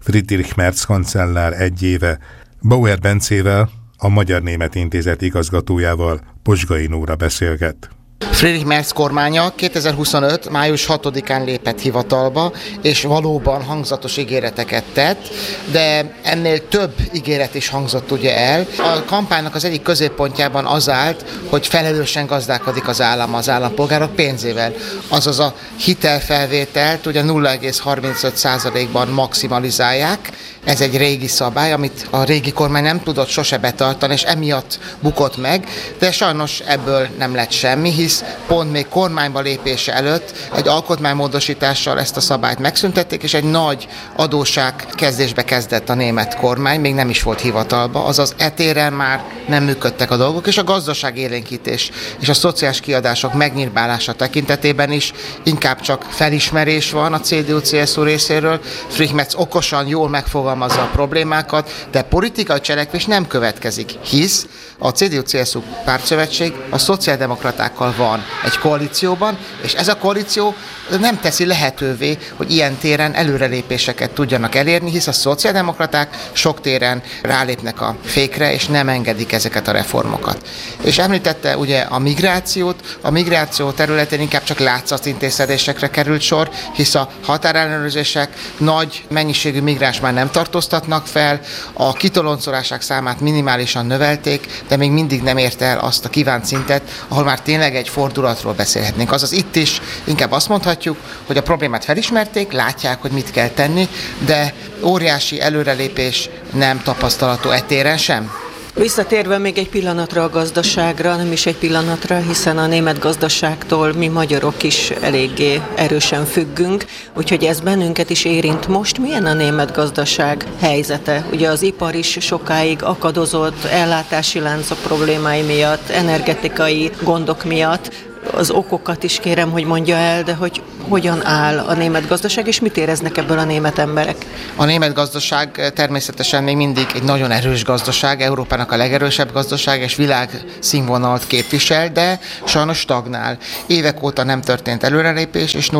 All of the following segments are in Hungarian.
Friedrich Merz kancellár egy éve. Bauer Bencével, a Magyar-Német Intézet igazgatójával, Pozsgai Nóra beszélget. Friedrich Merz kormánya 2025. május 6-án lépett hivatalba, és valóban hangzatos ígéreteket tett, de ennél több ígéret is hangzott ugye el. A kampánynak az egyik középpontjában az állt, hogy felelősen gazdálkodik az állam az állampolgárok pénzével. Azaz a hitelfelvételt ugye 0,35%-ban maximalizálják. Ez egy régi szabály, amit a régi kormány nem tudott sose betartani, és emiatt bukott meg, de sajnos ebből nem lett semmi, hisz pont még kormányba lépése előtt egy alkotmánymódosítással ezt a szabályt megszüntették, és egy nagy adósság kezdésbe kezdett a német kormány, még nem is volt hivatalba, azaz etéren már nem működtek a dolgok, és a gazdaságélénkítés és a szociális kiadások megnyírbálása tekintetében is inkább csak felismerés van a CDU-CSU részéről. Friedrich Merz okosan, jól megfogalmazza a problémákat, de politikai cselekvés nem következik, hisz a CDU-CSU pártszövetség a szociáldemokratákkal van egy koalícióban, és ez a koalíció nem teszi lehetővé, hogy ilyen téren előrelépéseket tudjanak elérni, hisz a szociáldemokraták sok téren rálépnek a fékre, és nem engedik ezeket a reformokat. És említette ugye a migrációt, a migráció területén inkább csak látszatintézkedésekre került sor, hisz a határellenőrzések nagy mennyiségű migráns már nem tartóztatnak fel, a kitoloncolások számát minimálisan növelték, de még mindig nem érte el azt a kívánt szintet, ahol már tényleg egy fordulatról beszélhetnénk. Azaz itt is inkább azt mondhatjuk, hogy a problémát felismerték, látják, hogy mit kell tenni, de óriási előrelépés nem tapasztalható etéren sem. Visszatérve még egy pillanatra a gazdaságra, nem is egy pillanatra, hiszen a német gazdaságtól mi magyarok is eléggé erősen függünk, úgyhogy ez bennünket is érint. Most milyen a német gazdaság helyzete? Ugye az ipar is sokáig akadozott, ellátási láncok problémái miatt, energetikai gondok miatt. Az okokat is kérem, hogy mondja el, de hogy hogyan áll a német gazdaság, és mit éreznek ebből a német emberek? A német gazdaság természetesen még mindig egy nagyon erős gazdaság, Európának a legerősebb gazdaság, és világszínvonalat képvisel, de sajnos stagnál. Évek óta nem történt előrelépés, és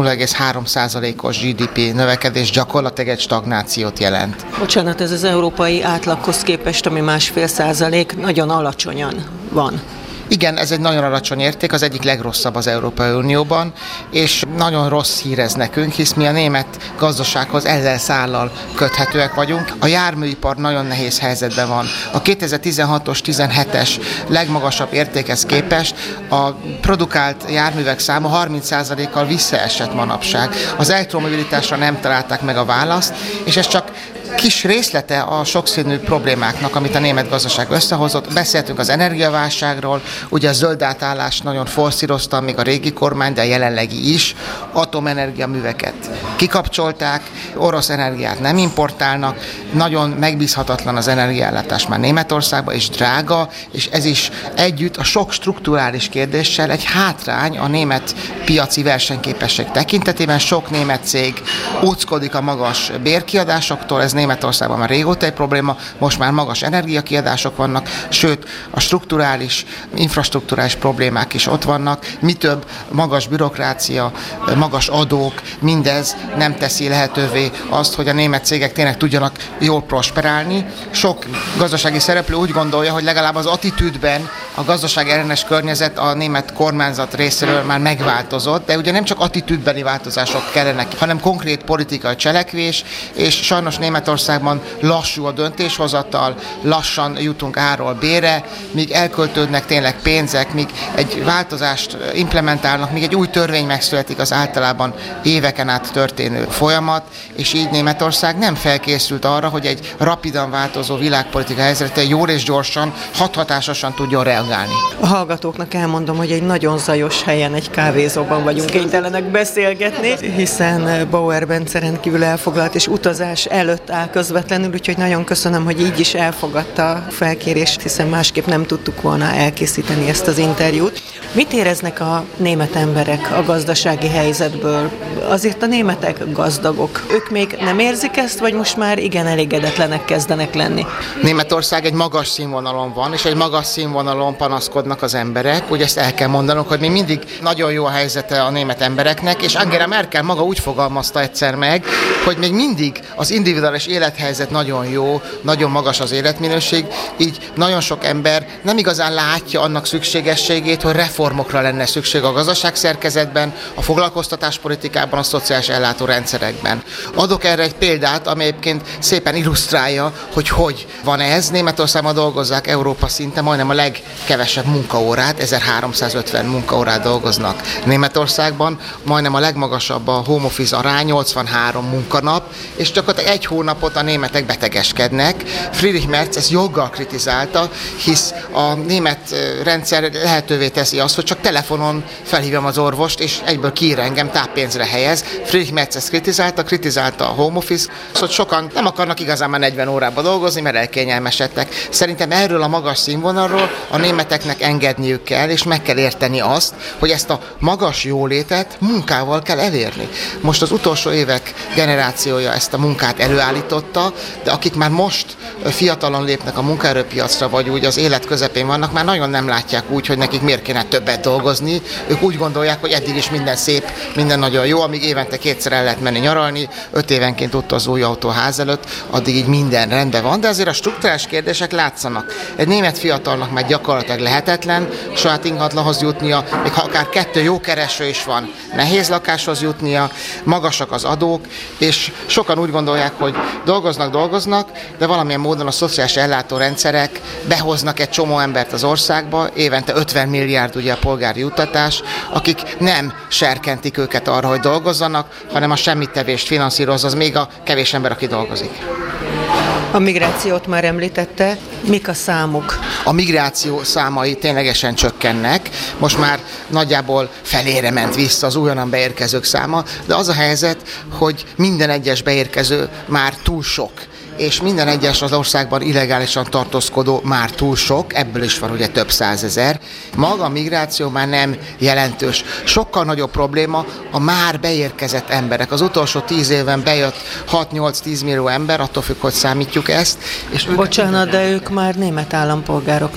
0,3%-os GDP növekedés gyakorlatilag egy stagnációt jelent. Bocsánat, ez az európai átlaghoz képest, ami 1,5%, nagyon alacsonyan van. Igen, ez egy nagyon alacsony érték, az egyik legrosszabb az Európai Unióban, és nagyon rossz hír ez nekünk, hisz mi a német gazdasághoz ezzel szállal köthetőek vagyunk. A járműipar nagyon nehéz helyzetben van. A 2016-os, 17-es legmagasabb értékhez képest a produkált járművek száma 30%-kal visszaesett manapság. Az elektromobilitásra nem találták meg a választ, és ez csak kis részlete a sokszínű problémáknak, amit a német gazdaság összehozott. Beszéltünk az energiaválságról, ugye a zöld átállás nagyon forszírozta még a régi kormány, de a jelenlegi is. Atomenergia műveket kikapcsolták, orosz energiát nem importálnak, nagyon megbízhatatlan az energiaellátás már Németországban, és drága, és ez is együtt a sok strukturális kérdéssel egy hátrány a német piaci versenyképesség tekintetében. Sok német cég óckodik a magas bérkiadásoktól, ez Németországban már régóta egy probléma, most már magas energiakiadások vannak, sőt a strukturális, infrastrukturális problémák is ott vannak. Mi több, magas bürokrácia, magas adók, mindez nem teszi lehetővé azt, hogy a német cégek tényleg tudjanak jól prosperálni. Sok gazdasági szereplő úgy gondolja, hogy legalább az attitűdben a gazdaság ellenes környezet a német kormányzat részéről már megváltozott, de ugye nem csak attitűdbeli változások kellenek, hanem konkrét politikai cselekvés, és sajnos Németországban lassú a döntéshozatal, lassan jutunk árról bérre, míg elköltődnek tényleg pénzek, míg egy változást implementálnak, míg egy új törvény megszületik, az általában éveken át történő folyamat, és így Németország nem felkészült arra, hogy egy rapidan változó világpolitikai helyzetre jól és gyorsan, hathatásosan tudjon reagálni. A hallgatóknak elmondom, hogy egy nagyon zajos helyen, egy kávézóban vagyunk kénytelenek beszélgetni, hiszen Bauer Bence rendkívül elfoglalt és utazás előtt áll közvetlenül, úgyhogy nagyon köszönöm, hogy így is elfogadta a felkérést, hiszen másképp nem tudtuk volna elkészíteni ezt az interjút. Mit éreznek a német emberek a gazdasági helyzetből? Azért a németek gazdagok. Ők még nem érzik ezt, vagy most már igen elégedetlenek kezdenek lenni? Németország egy magas színvonalon van, és egy magas színvonalon színvonalon panaszkodnak az emberek, ugye ezt el kell mondanunk, hogy még mindig nagyon jó a helyzete a német embereknek, és Angela Merkel maga úgy fogalmazta egyszer meg, hogy még mindig az individuális élethelyzet nagyon jó, nagyon magas az életminőség, így nagyon sok ember nem igazán látja annak szükségességét, hogy reformokra lenne szükség a gazdaságszerkezetben, a foglalkoztatáspolitikában, a szociális ellátórendszerekben. Adok erre egy példát, ami egyébként szépen illusztrálja, hogy van ez. Németországban dolgozzák Európa szinte majdnem a legkevesebb munkaórát, 1350 munkaórát dolgoznak. Németországban majdnem a legmagasabb a home office arány, 83 munkanap, és gyakorlatilag egy hónapot a németek betegeskednek. Friedrich Merz ezt joggal kritizálta, hisz a német rendszer lehetővé teszi azt, hogy csak telefonon felhívjam az orvost, és egyből kiír engem, táppénzre helyez. Friedrich Merz ezt kritizálta a home office, hogy sokan nem akarnak igazán már 40 órába dolgozni, mert elkényelmesedtek. Szerintem erről a magas színvonalról a németeknek engedniük kell, és meg kell érteni azt, hogy ezt a magas jólétet munkával kell elérni. Most az utolsó évek generációja ezt a munkát előállította, de akik már most fiatalon lépnek a munkaerőpiacra, vagy úgy az élet közepén vannak, már nagyon nem látják úgy, hogy nekik miért kéne többet dolgozni. Ők úgy gondolják, hogy eddig is minden szép, minden nagyon jó, amíg évente 2-szer el lehet menni nyaralni, 5 évenként ott az új autó ház előtt, addig így minden rendben van, de azért a strukturális kérdések látszanak. Egy német fiatalnak már gyakorlatilag lehetetlen saját ingatlanhoz jutnia, még ha akár 2 jó kereső is van, nehéz lakáshoz jutnia, magasak az adók, és sokan úgy gondolják, hogy dolgoznak, de valamilyen módon a szociális ellátórendszerek behoznak egy csomó embert az országba, évente 50 milliárd ugye a polgári juttatás, akik nem serkentik őket arra, hogy dolgozzanak, hanem a semmittevést finanszírozza, az még a kevés ember, aki dolgozik. A migrációt már említette, mik a számuk? A migráció számai ténylegesen csökkennek, most már nagyjából felére ment vissza az újonnan beérkezők száma, de az a helyzet, hogy minden egyes beérkező már túl sok, és minden egyes az országban illegálisan tartózkodó már túl sok, ebből is van ugye több százezer. Maga a migráció már nem jelentős. Sokkal nagyobb probléma a már beérkezett emberek. Az utolsó 10 évben bejött 6-8-10 millió ember, attól függ, hogy számítjuk ezt. És bocsánat, de ők már német állampolgárok.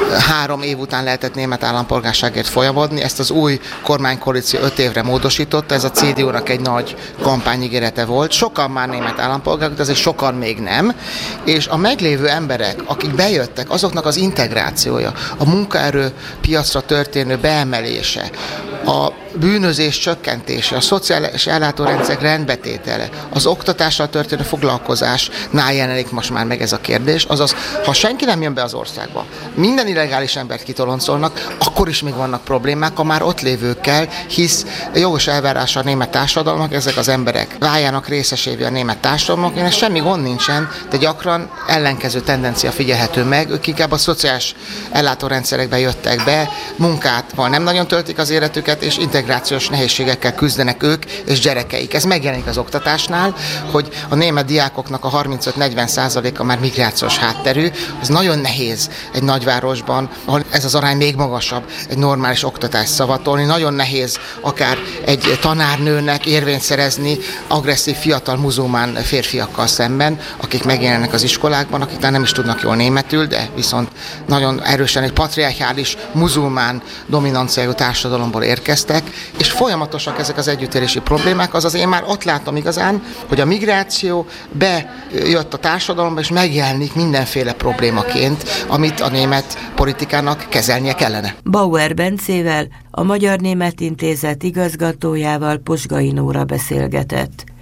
3 év után lehetett német állampolgárságért folyamodni, ezt az új kormánykoalíció 5 évre módosította, ez a CDU-nak egy nagy kampányígérete volt. Sokan már német állampolgárok, de azért sokan még nem, és a meglévő emberek, akik bejöttek, azoknak az integrációja, a munkaerőpiacra történő beemelése, a bűnözés csökkentése, a szociális ellátórendszerek rendbetétele, az oktatással történő foglalkozásnál jelenik most már meg ez a kérdés, azaz, ha senki nem jön be az országba, minden illegális embert kitoloncolnak, akkor is még vannak problémák a már ott lévőkkel, hisz jogos elvárása a német társadalmak, ezek az emberek váljanak részesévé a német társadalmak, és semmi gond nincsen, de gyakran ellenkező tendencia figyelhető meg, ők inkább a szociális ellátórendszerekbe jöttek be, munkával nem nagyon töltik az életüket, és integrációs nehézségekkel küzdenek ők és gyerekeik. Ez megjelenik az oktatásnál, hogy a német diákoknak a 35-40%-a már migrációs hátterű. Ez nagyon nehéz egy nagyvárosban, ahol ez az arány még magasabb, egy normális oktatást szavatolni. Nagyon nehéz akár egy tanárnőnek érvényt szerezni agresszív fiatal muzulmán férfiakkal szemben, akik megjelennek az iskolákban, akik nem is tudnak jól németül, de viszont nagyon erősen egy patriarchális muzulmán dominanciájú társadalomból érkeztek, és folyamatosak ezek az együttélési problémák, azaz én már ott látom igazán, hogy a migráció bejött a társadalomba, és megjelenik mindenféle problémaként, amit a német politikának kezelnie kellene. Bauer Bencével, a Magyar Német Intézet igazgatójával Pozsgai Nóra beszélgetett.